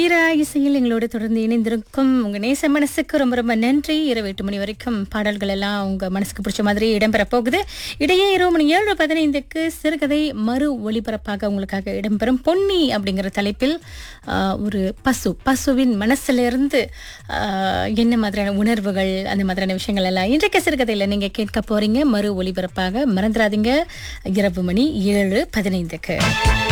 தீரா இசையில் எங்களோடு தொடர்ந்து இணைந்திருக்கும் உங்க நேச மனசுக்கு ரொம்ப ரொம்ப நன்றி. இரவு 8 மணி வரைக்கும் பாடல்கள் எல்லாம் உங்க மனசுக்கு பிடிச்ச மாதிரி இடம்பெற போகுது. இடையே இரவு மணி 7:15க்கு சிறுகதை மறு ஒளிபரப்பாக உங்களுக்காக இடம்பெறும். பொன்னி அப்படிங்கிற தலைப்பில் ஒரு பசுவின் மனசுல இருந்து என்ன மாதிரியான உணர்வுகள், அந்த மாதிரியான விஷயங்கள் எல்லாம் இன்றைக்கு சிறுகதையில நீங்க கேட்க போறீங்க. மறு ஒளிபரப்பாக மறந்துடாதீங்க, இரவு மணி 7:15க்கு.